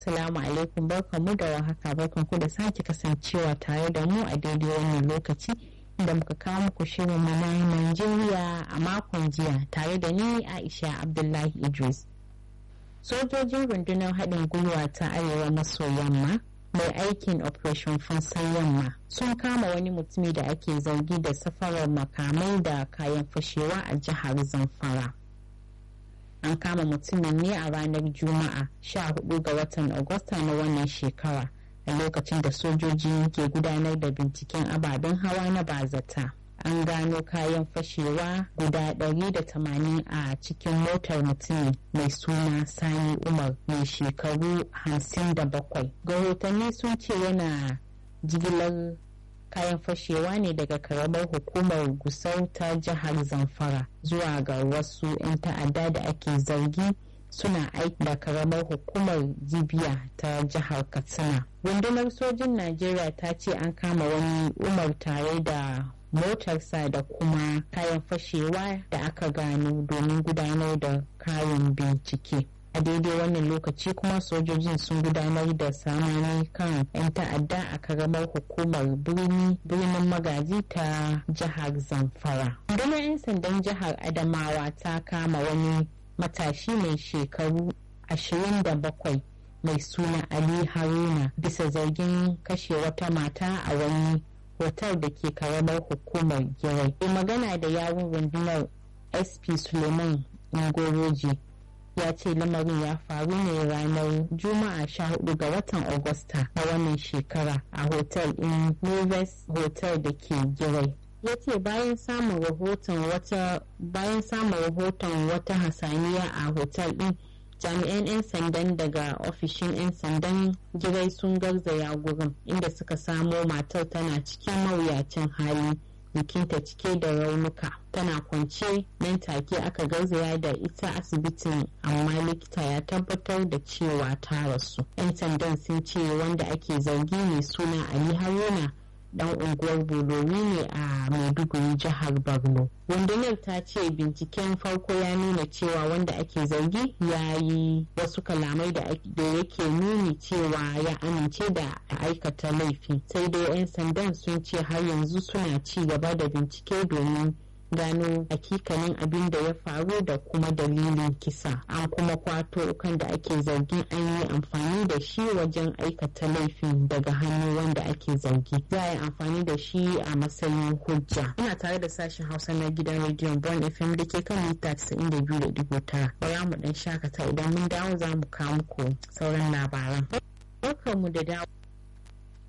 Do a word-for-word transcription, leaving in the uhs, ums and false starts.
Assalamu alaikum, barkanmu da warhaka, barkanku da sake kasancewa tare da mu a daidai wannan lokaci da muka kawo muku shirin mu na Najeriya a makon jiya tare da ni Aisha Abdullahi Idris. Sojojin rundunar haɗin gwiwa ta Arewa maso yamma mai aikin Operation Fansan Yamma sun kama wani mutumi da ake zargi da safarar makamai da kayan fashewa a jihar Zamfara. An kama mutumin ne a ranar Juma'a sha hudu ga watan Agusta na wannan shekara a lokacin da sojoji ke gudanar da binciken ababen hawa na bazata. An gano kayan fashewa guda ɗari da tamanin a cikin motar mutumin mai suna Sani Umar mai shekaru hamsin da bakwai. Rahotanni sun ce yana jigilar kayan fashewa ne daga karamar hukumar Gusau ta jihar Zamfara zuwa ga wasu 'yan ta'adda da ake zargi suna aiki da karamar hukumar Jibiya ta jihar Katsina. Rundunar sojin Najeriya ta ce an kama wani Umar tare da motarsa da kuma kayan fashewa da aka gano domin gudanar da kayan bincike. A daidai wannan lokaci kuma sojojin sun gudanar da samani kan 'yan ta'adda a karamar hukumar birni birnin magaji ta jihar Zamfara. Rundunar 'yan sandan jihar Adamawa ta kama wani matashi mai shekaru ashirin da bakwai mai suna Ali Haruna bisa zargin kashe wata mata a wani hotel da ke karamar hukumar Girai. Magana da yawun rundunar S P Suleiman Ngoroji ya ce lamarin ya faru ne ranar Juma'a sha hudu ga watan Agusta na wannan shekara a hotel in Neves Hotel da ke Girai. Ya ce bayan samun rahoton wata bayan samun rahoton wata hasaniya a hotel din, jami'an 'yan sandan daga ofishin 'yan sandan Girai sun garzaya gurin inda suka samo matar tana cikin mawuyacin hali, jikinta cike da raunuka, tana kwance. Nan take aka garzaya da ita asibitin amma likita ya tabbatar da cewa ta rasu. 'Yan sandan sun ce wanda ake zargi mai suna Ali Haruna dan unguwar Bolori ne a Maiduguri jihar Borno. Rundunar ta ce binciken farko ya nuna cewa wanda ake zargi ya yi wasu kalamai da yake nuni cewa ya amince da aikata laifi. Sai dai 'yan sandan sun ce har yanzu suna ci gaba da bincike domin gano hakikanin abin da ya faru da kuma dalilin kisa. An kuma kwato kan da ake zargin an yi amfani da shi wajen aikata laifin daga hannu wanda ake zargi. Za a yi amfani da shi a matsayin hujja. Ina tare da sashen Hausa na gidan rediyon Bon F M da ke kan mita casa'in da biyu da digo tara. Bara mu dan shakata, idan mun dawo za mu kawo muku sauran labaran. Barkanmu da dawo.